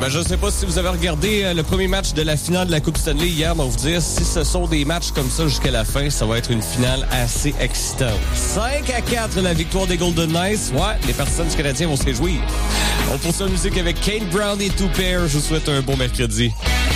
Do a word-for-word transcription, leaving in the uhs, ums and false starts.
Ben, je ne sais pas si vous avez regardé le premier match de la finale de la Coupe Stanley hier, mais on va vous dire, si ce sont des matchs comme ça jusqu'à la fin, ça va être une finale assez excitante. cinq à quatre, la victoire des Golden Knights. Ouais, les partisans du Canadien vont se réjouir. On poursuit la musique avec Kane Brown et Two Pair. Je vous souhaite un bon mercredi.